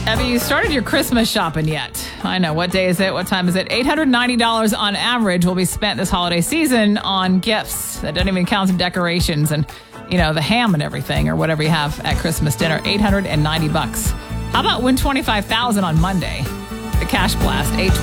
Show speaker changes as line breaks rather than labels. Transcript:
Have you started your Christmas shopping yet? I know. What day is it? What time is it? $890 on average will be spent this holiday season on gifts. That doesn't even count some decorations and, the ham and everything or whatever you have at Christmas dinner. $890. How about win $25,000 on Monday? The Cash Blast,